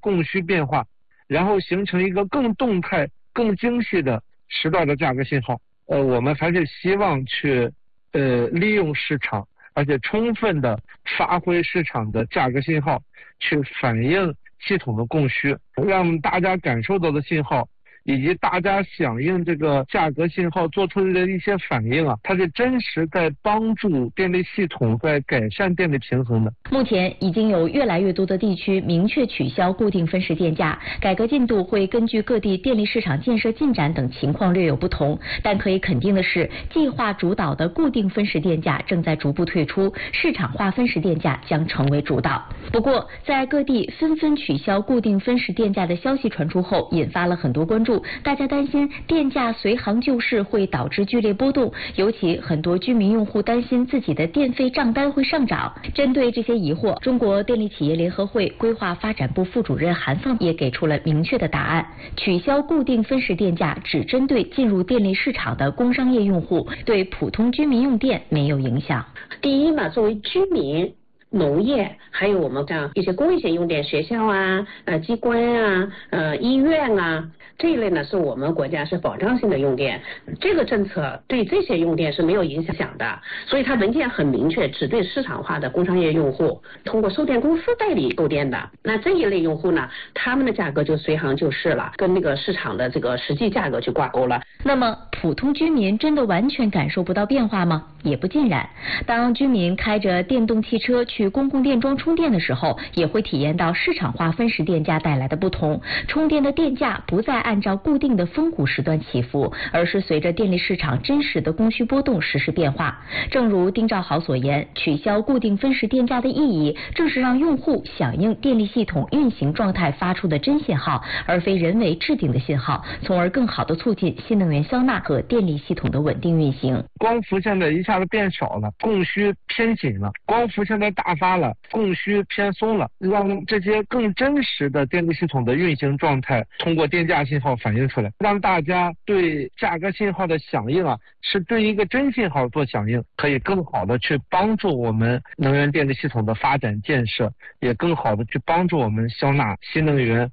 供需变化，然后形成一个更动态、更精细的时段的价格信号。我们还是希望去利用市场，而且充分的发挥市场的价格信号，去反映系统的供需，让大家感受到的信号以及大家响应这个价格信号做出的一些反应它是真实在帮助电力系统在改善电力平衡的。 目前已经有越来越多的地区明确取消固定分时电价，改革进度会根据各地电力市场建设进展等情况略有不同，但可以肯定的是，计划主导的固定分时电价正在逐步退出，市场化分时电价将成为主导。不过，在各地纷纷取消固定分时电价的消息传出后，引发了很多关注。大家担心电价随行就市会导致剧烈波动，尤其很多居民用户担心自己的电费账单会上涨。针对这些疑惑，中国电力企业联合会规划发展部副主任韩放也给出了明确的答案：取消固定分时电价只针对进入电力市场的工商业用户，对普通居民用电没有影响。 第一呢，作为居民、农业，还有我们这样一些公益性用电，学校机关医院这一类呢，是我们国家是保障性的用电，这个政策对这些用电是没有影响的，所以它文件很明确，只对市场化的工商业用户，通过售电公司代理购电的，那这一类用户呢，他们的价格就随行就市了，跟那个市场的这个实际价格去挂钩了。 那么普通居民真的完全感受不到变化吗？也不尽然。当居民开着电动汽车去公共电桩充电的时候，也会体验到市场化分时电价带来的不同。充电的电价不再按照固定的峰谷时段起伏，而是随着电力市场真实的供需波动实时变化。正如丁兆豪所言，取消固定分时电价的意义，正是让用户响应电力系统运行状态发出的真信号，而非人为制定的信号，从而更好地促进新能源消纳和电力系统的稳定运行。 光伏现在一下子变少了，供需偏紧了；光伏现在大发了，供需偏松了，让这些更真实的电力系统的运行状态通过电价信号反映出来，让大家对价格信号的响应是对一个真信号做响应，可以更好的去帮助我们能源电力系统的发展建设，也更好的去帮助我们消纳新能源。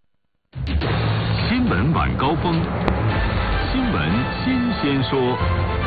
新闻晚高峰，新闻新鲜说。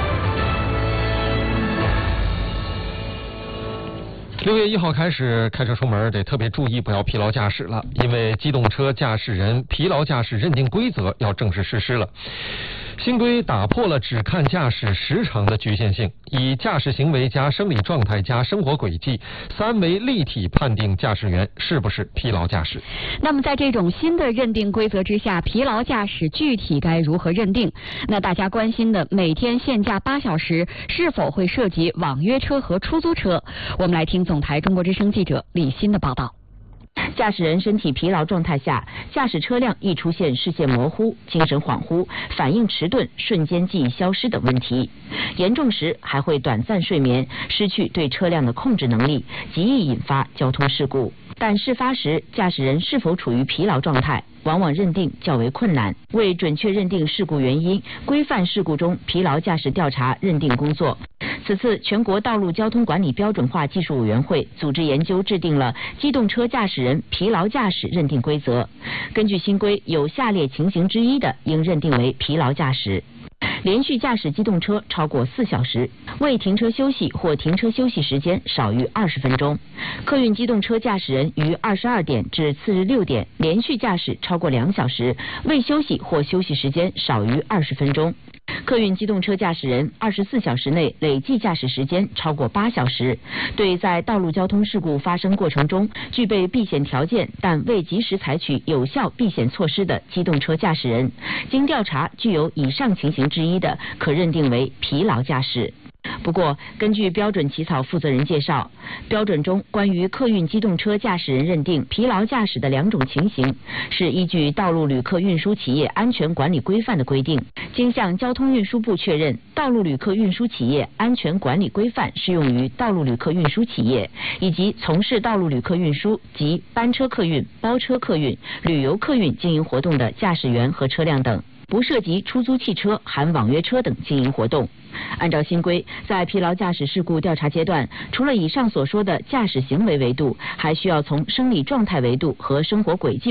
6月1号开始，开车出门得特别注意，不要疲劳驾驶了，因为机动车驾驶人疲劳驾驶认定规则要正式实施了。新规打破了只看驾驶时长的局限性，以驾驶行为加生理状态加生活轨迹3维立体判定驾驶员是不是疲劳驾驶。 那么在这种新的认定规则之下，疲劳驾驶具体该如何认定？那大家关心的每天限驾8小时是否会涉及网约车和出租车？我们来听总台中国之声记者李欣的报道。 驾驶人身体疲劳状态下，驾驶车辆易出现视线模糊、精神恍惚、反应迟钝、瞬间记忆消失等问题，严重时还会短暂睡眠，失去对车辆的控制能力，极易引发交通事故。但事发时驾驶人是否处于疲劳状态，往往认定较为困难。为准确认定事故原因，规范事故中疲劳驾驶调查认定工作。此次全国道路交通管理标准化技术委员会组织研究制定了机动车驾驶人疲劳驾驶认定规则。根据新规，有下列情形之一的，应认定为疲劳驾驶：连续驾驶机动车超过4小时，未停车休息或停车休息时间少于20分钟；客运机动车驾驶人于22点至次日6点连续驾驶超过2小时，未休息或休息时间少于20分钟；客运机动车驾驶人24小时内累计驾驶时间超过8小时，对在道路交通事故发生过程中具备避险条件但未及时采取有效避险措施的机动车驾驶人，经调查具有以上情形之一的，可认定为疲劳驾驶。不过，根据标准起草负责人介绍，标准中关于客运机动车驾驶人认定疲劳驾驶的2种情形，是依据《道路旅客运输企业安全管理规范》的规定，经向交通运输部确认，《道路旅客运输企业安全管理规范》适用于道路旅客运输企业以及从事道路旅客运输及班车客运、包车客运、旅游客运经营活动的驾驶员和车辆等，不涉及出租汽车、含网约车等经营活动。按照新规，在疲劳驾驶事故调查阶段，除了以上所说的驾驶行为维度，还需要从生理状态维度和生活轨迹